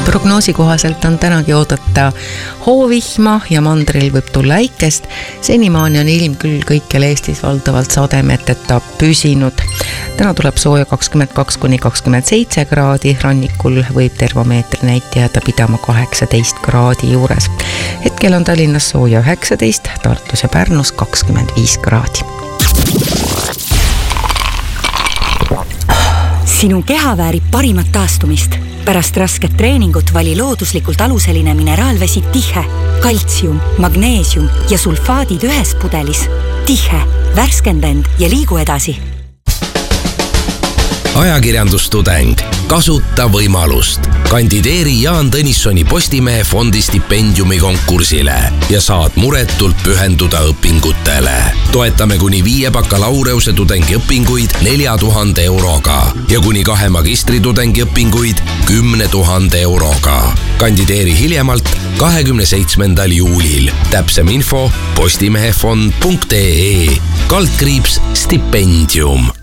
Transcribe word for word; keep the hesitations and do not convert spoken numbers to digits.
Prognoosi kohaselt on tänagi oodata hoovihma ja mandril võib tulla äikest. Senimaani on ilm küll kõikjal Eestis valdavalt sademeteta püsinud. Täna tuleb sooja kakskümmend kaks kuni kakskümmend seitse kraadi, rannikul võib termomeetri näitajada pidama kaheksateist kraadi juures. Hetkel on Tallinnas sooja üheksateist, Tartus ja Pärnus kakskümmend viis kraadi. Sinu keha väärib parimat taastumist. Pärast rasket treeningut vali looduslikult aluseline mineraalvesi Tihe, kaltsium, magneesium ja sulfaadid ühes pudelis. Tihe, värskenda end ja liigu edasi. Ajakirjandustudeng, kasuta võimalust. Kandideeri Jaan Tõnissoni Postimehe fondi stipendiumi konkursile ja saad muretult pühenduda õpingutele. Toetame kuni viie bakalaureuse tudengiõpinguid nelja tuhande euroga ja kuni kahe magistritudengi õpinguid kümne tuhande euroga. Kandideeri hiljemalt kahekümne seitsmendal juulil. Täpsem info postimehefond punkt ee, kaldkriips stipendium.